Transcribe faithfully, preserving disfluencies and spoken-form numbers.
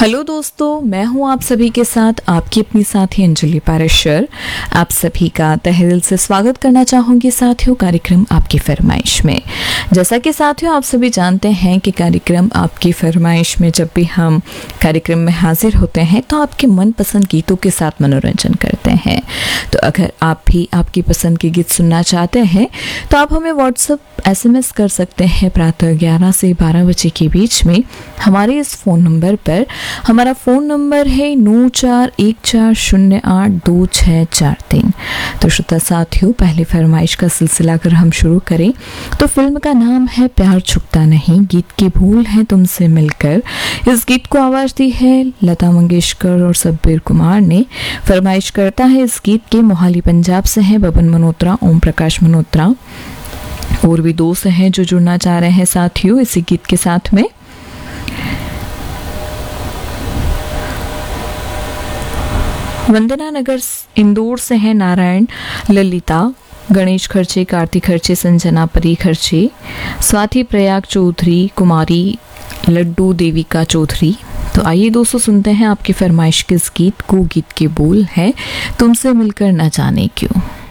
Hello दोस्तों, मैं हूं आप सभी के साथ आपकी अपनी साथी अंजलि पारेशर। आप सभी का तहे दिल से स्वागत करना चाहूंगी साथियों कार्यक्रम आपकी फरमाइश में। जैसा कि साथियों आप सभी जानते हैं कि कार्यक्रम आपकी फरमाइश में जब भी हम कार्यक्रम में हाजिर होते हैं तो आपके मनपसंद गीतों के साथ मनोरंजन करते हैं। तो अगर आप भी आपकी पसंद के गीत सुनना चाहते हैं तो आप हमें व्हाट्सएप एसएमएस कर सकते हैं प्रातः ग्यारह से बारह बजे के बीच में हमारे इस फ़ोन नंबर पर। हमारा फ़ोन नंबर है नौ चार एक चार शून्य आठ दो छः चार तीन। तो श्रोता साथियों, पहले फरमाइश का सिलसिला अगर हम शुरू करें तो फिल्म का नाम है प्यार छुपता नहीं, गीत की भूल है तुमसे मिलकर। इस गीत को आवाज़ दी है लता मंगेशकर और सब्बीर कुमार ने। फरमाइश करता है इस गीत के मोहाली पंजाब से हैं बबन मल्होत्रा, ओम प्रकाश मल्होत्रा। और भी दोस्त हैं जो जुड़ना चाह रहे हैं साथियों इसी गीत के साथ में। वंदना नगर इंदौर से हैं नारायण, ललिता, गणेश खर्चे, कार्तिक खर्चे, संजना परी खर्चे, स्वाति प्रयाग चौधरी, कुमारी लड्डू देविका चौधरी। तो आइए दोस्तों सुनते हैं आपकी फरमाइश के इस गीत को। गीत के बोल है तुमसे मिलकर न जाने क्यों।